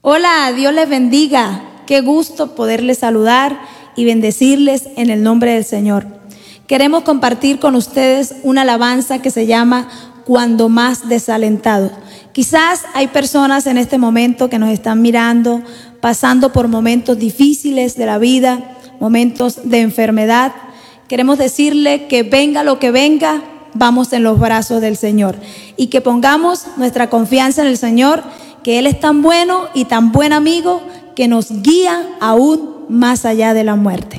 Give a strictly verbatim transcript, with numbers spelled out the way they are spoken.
Hola, Dios les bendiga. Qué gusto poderles saludar y bendecirles en el nombre del Señor. Queremos compartir con ustedes una alabanza que se llama Cuando más desalentado. Quizás hay personas en este momento que nos están mirando, pasando por momentos difíciles de la vida, momentos de enfermedad. Queremos decirle que venga lo que venga, vamos en los brazos del Señor y que pongamos nuestra confianza en el Señor, que Él es tan bueno y tan buen amigo que nos guía aún más allá de la muerte.